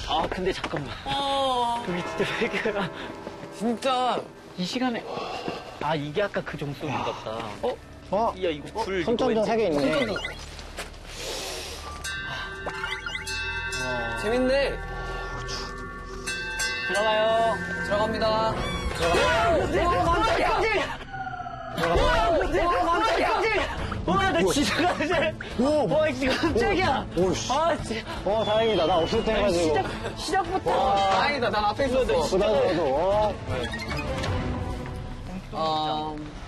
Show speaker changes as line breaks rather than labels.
아, 근데 잠깐만. 여기 진짜 베개가.
진짜.
이 시간에. 아, 이게 아까 그 종소리인가 보다. 야, 이거 불.
손전등 3개 있네.
재밌네.
들어가요.
들어갑니다.
와, 나 진짜 깜짝이야. 와, 진짜 깜짝이야.
오씨.
아, 진짜.
다행이다. 나 없을 때 해가지고.
시작부터.
다행이다. 난 앞에 있었어.
나도.